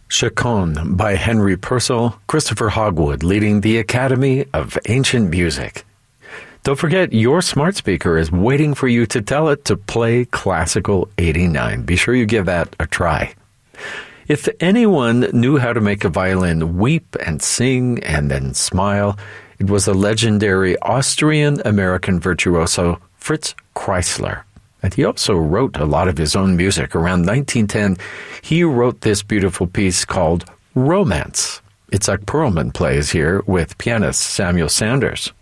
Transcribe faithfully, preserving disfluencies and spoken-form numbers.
Chaconne by Henry Purcell, Christopher Hogwood leading the Academy of Ancient Music. Don't forget, your smart speaker is waiting for you to tell it to play Classical eighty-nine. Be sure you give that a try. If anyone knew how to make a violin weep and sing and then smile, it was the legendary Austrian-American virtuoso Fritz Kreisler. And he also wrote a lot of his own music. Around nineteen ten, he wrote this beautiful piece called Romance. Itzhak Perlman plays here with pianist Samuel Sanders.